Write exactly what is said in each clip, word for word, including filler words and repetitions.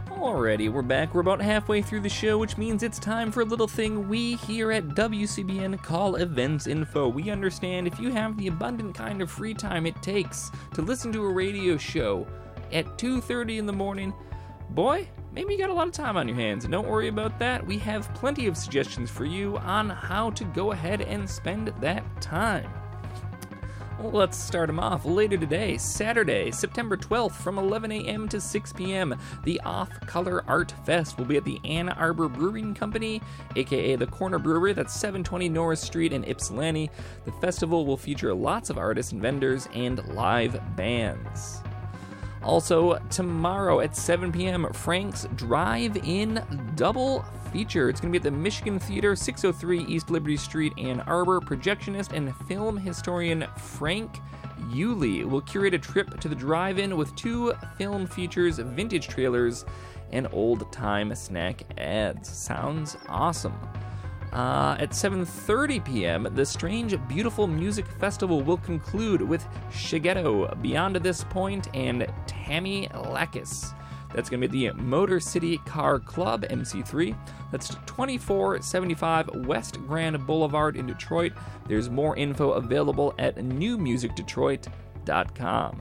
Alrighty, we're back. We're about halfway through the show, which means it's time for a little thing we here at W C B N call Events Info. We understand if you have the abundant kind of free time it takes to listen to a radio show at two thirty in the morning, boy, maybe you got a lot of time on your hands. And don't worry about that. We have plenty of suggestions for you on how to go ahead and spend that time. Well, let's start them off. Later today, Saturday, September twelfth, from eleven a.m. to six p.m., the Off Color Art Fest will be at the Ann Arbor Brewing Company, aka the Corner Brewery. That's seven twenty Norris Street in Ypsilanti. The festival will feature lots of artists and vendors and live bands. Also, tomorrow at seven p.m., Frank's Drive-In Double Feature. It's going to be at the Michigan Theater, six oh three East Liberty Street, Ann Arbor. Projectionist and film historian Frank Yulee will curate a trip to the drive-in with two film features, vintage trailers, and old-time snack ads. Sounds awesome. Uh, at seven thirty p.m., the Strange Beautiful Music Festival will conclude with Shigeto, Beyond This Point, and Tammy Lakis. That's going to be at the Motor City Car Club, M C three. That's twenty-four seventy-five West Grand Boulevard in Detroit. There's more info available at new music detroit dot com.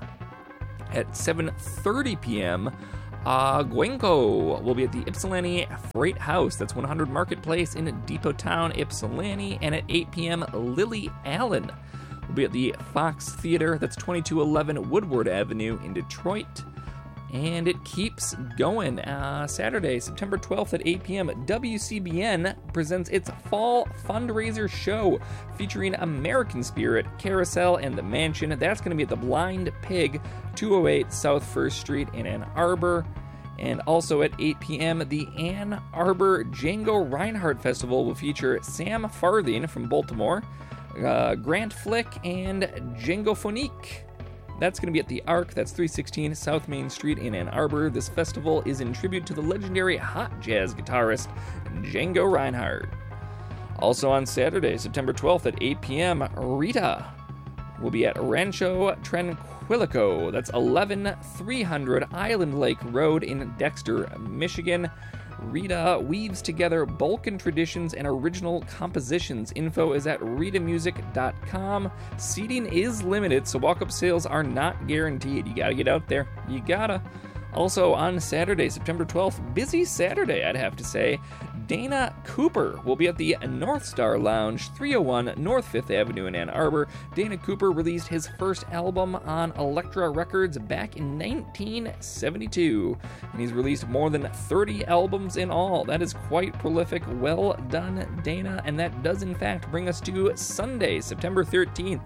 At seven thirty p.m., Uh, Gwenko will be at the Ypsilanti Freight House. That's one hundred Marketplace in Depot Town, Ypsilanti. And at eight p.m., Lily Allen will be at the Fox Theater. That's twenty-two eleven Woodward Avenue in Detroit. And it keeps going. Uh, Saturday, September twelfth at eight p.m., W C B N presents its fall fundraiser show featuring American Spirit, Carousel, and The Mansion. That's going to be at the Blind Pig, two oh eight South First Street in Ann Arbor. And also at eight p.m., the Ann Arbor Django Reinhardt Festival will feature Sam Farthing from Baltimore, uh, Grant Flick, and Django Phonique. That's going to be at the Arc. That's three sixteen South Main Street in Ann Arbor. This festival is in tribute to the legendary hot jazz guitarist Django Reinhardt. Also on Saturday, September twelfth at eight p.m., Rita will be at Rancho Tranquilico. That's eleven three hundred Island Lake Road in Dexter, Michigan. Rita weaves together Balkan traditions and original compositions. Info is at rita music dot com. Seating is limited, so walk-up sales are not guaranteed. You gotta get out there. You gotta. Also on Saturday, September twelfth, busy Saturday, I'd have to say, Dana Cooper will be at the North Star Lounge, three oh one North fifth Avenue in Ann Arbor. Dana Cooper released his first album on Elektra Records back in nineteen seventy-two, and he's released more than thirty albums in all. That is quite prolific. Well done, Dana, and that does in fact bring us to Sunday, September thirteenth.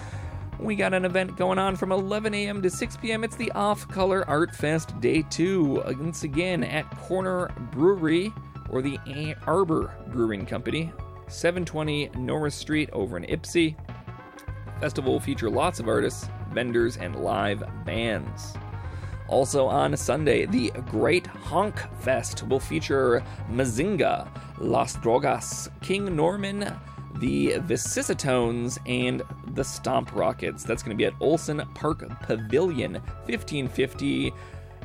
We got an event going on from eleven a.m. to six p.m. It's the Off Color Art Fest Day two. Once again at Corner Brewery, or the Ann Arbor Brewing Company, seven twenty Norris Street over in Ypsi. The festival will feature lots of artists, vendors, and live bands. Also on Sunday, the Great Honk Fest will feature Mazinga, Las Drogas, King Norman, the Vicissitones, and the Stomp Rockets. That's going to be at Olson Park Pavilion, fifteen fifty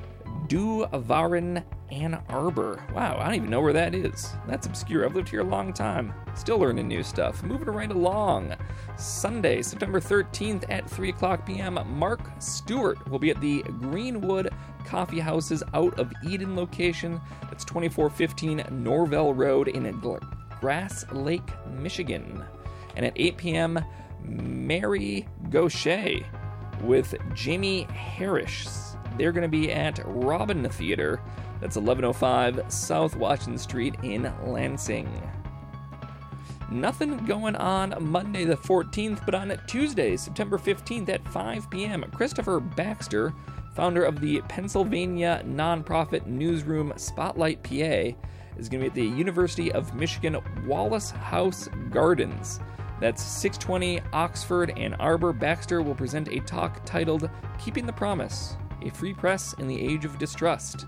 Du Varen, Ann Arbor. Wow, I don't even know where that is. That's obscure. I've lived here a long time. Still learning new stuff. Moving right along. Sunday, September thirteenth at three o'clock p.m., Mark Stewart will be at the Greenwood Coffee House's Out of Eden location. That's twenty-four fifteen Norvell Road in Grass Lake, Michigan. And at eight p.m., Mary Gaucher with Jamie Harris. They're going to be at Robin Theater. That's eleven oh five South Washington Street in Lansing. Nothing going on Monday the fourteenth, but on Tuesday, September fifteenth at five p.m., Christopher Baxter, founder of the Pennsylvania nonprofit newsroom Spotlight P A, is going to be at the University of Michigan Wallace House Gardens. That's six twenty Oxford, Ann Arbor. Baxter will present a talk titled Keeping the Promise, a Free Press in the Age of Distrust.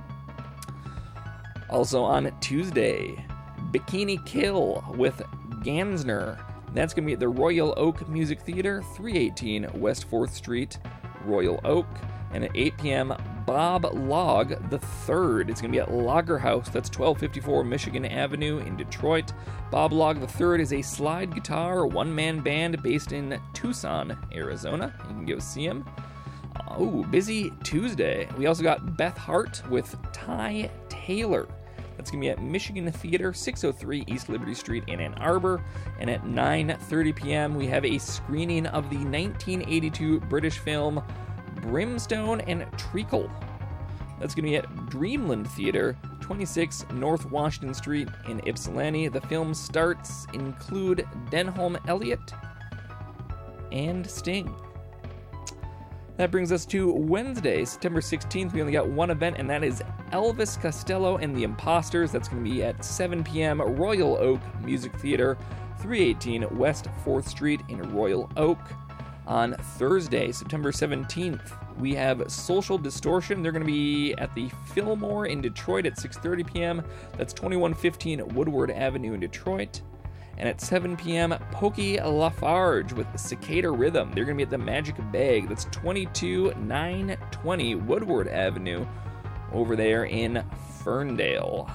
Also on Tuesday, Bikini Kill with Gansner. That's going to be at the Royal Oak Music Theater, three eighteen West fourth Street, Royal Oak. And at eight p.m., Bob Log the Third. It's going to be at Lager House. That's twelve fifty-four Michigan Avenue in Detroit. Bob Log the Third is a slide guitar one-man band based in Tucson, Arizona. You can go see him. Oh, busy Tuesday. We also got Beth Hart with Ty Taylor. That's going to be at Michigan Theater, six oh three East Liberty Street in Ann Arbor. And at nine thirty p.m., we have a screening of the nineteen eighty-two British film Brimstone and Treacle. That's going to be at Dreamland Theater, twenty-six North Washington Street in Ypsilanti. The film starts include Denholm Elliott and Sting. That brings us to Wednesday, September sixteenth. We only got one event, and that is Elvis Costello and the Imposters. That's going to be at seven p.m. Royal Oak Music Theater, three eighteen West fourth Street in Royal Oak. On Thursday, September seventeenth, we have Social Distortion. They're going to be at the Fillmore in Detroit at six thirty p.m. That's twenty-one fifteen Woodward Avenue in Detroit. And at seven p.m., Pokey Lafarge with Cicada Rhythm. They're going to be at the Magic Bag. That's twenty-two nine twenty Woodward Avenue over there in Ferndale.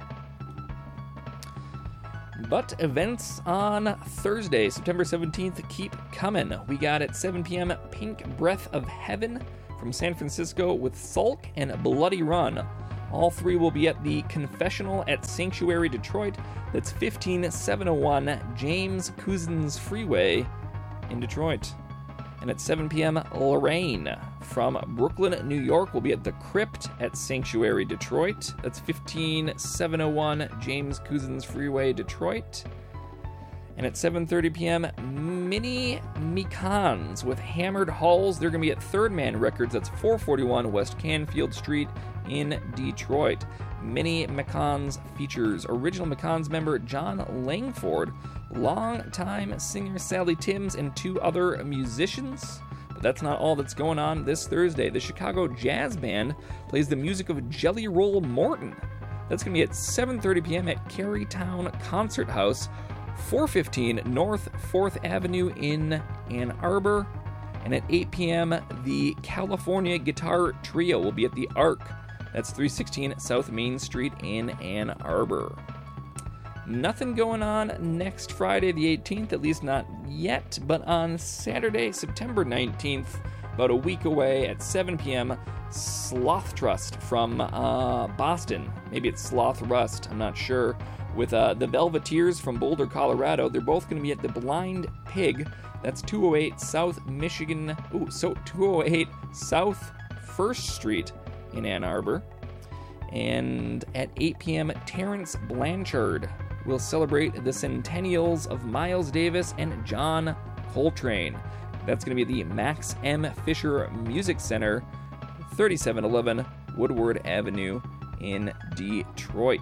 But events on Thursday, September seventeenth, keep coming. We got at seven p.m. Pink Breath of Heaven from San Francisco with Sulk and Bloody Run. All three will be at the Confessional at Sanctuary Detroit. That's fifteen seven oh one James Couzens Freeway in Detroit. And at seven p.m., Lorraine from Brooklyn, New York will be at the Crypt at Sanctuary Detroit. That's fifteen seven oh one James Couzens Freeway, Detroit. And at seven thirty p.m., Mini Mekons with Hammered Hulls. They're going to be at Third Man Records. That's four forty-one West Canfield Street in Detroit. Mini Mekons features original Mekons member John Langford, longtime singer Sally Timms, and two other musicians. But that's not all that's going on this Thursday. The Chicago Jazz Band plays the music of Jelly Roll Morton. That's going to be at seven thirty p.m. at Carytown Concert House, four fifteen North fourth Avenue in Ann Arbor. And at eight p.m., the California Guitar Trio will be at the Arc. That's three sixteen South Main Street in Ann Arbor. Nothing going on next Friday the eighteenth, at least not yet, but on Saturday, September nineteenth, about a week away at seven p.m., Sloth Trust from uh, Boston. Maybe it's Sloth Rust, I'm not sure. With uh, the Velveteers from Boulder, Colorado. They're both going to be at the Blind Pig. That's two oh eight South Michigan. Ooh, so two oh eight South first Street in Ann Arbor. And at eight p.m., Terrence Blanchard will celebrate the centennials of Miles Davis and John Coltrane. That's going to be at the Max M. Fisher Music Center, thirty-seven eleven Woodward Avenue in Detroit.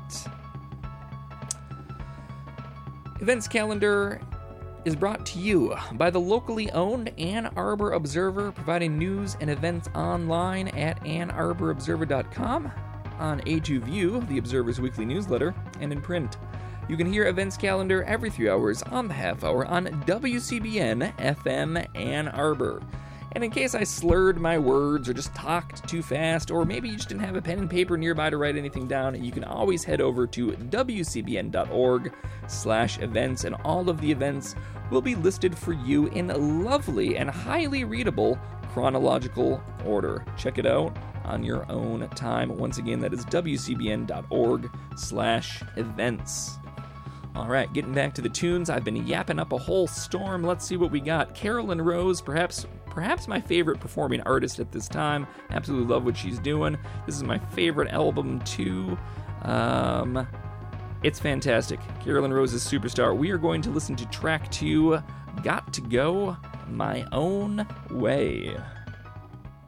Events calendar is brought to you by the locally owned Ann Arbor Observer, providing news and events online at ann arbor observer dot com, on A two View, the Observer's weekly newsletter, and in print. You can hear events calendar every three hours on the half hour on W C B N F M Ann Arbor. And in case I slurred my words or just talked too fast, or maybe you just didn't have a pen and paper nearby to write anything down, you can always head over to W C B N dot org slash events, and all of the events will be listed for you in lovely and highly readable chronological order. Check it out on your own time. Once again, that is W C B N dot org slash events. All right, getting back to the tunes, I've been yapping up a whole storm. Let's see what we got. Carolyn Rose, perhaps perhaps my favorite performing artist at this time. Absolutely love what she's doing. This is my favorite album, too. Um, it's fantastic. Carolyn Rose's Superstar. We are going to listen to track two, Got to Go My Own Way.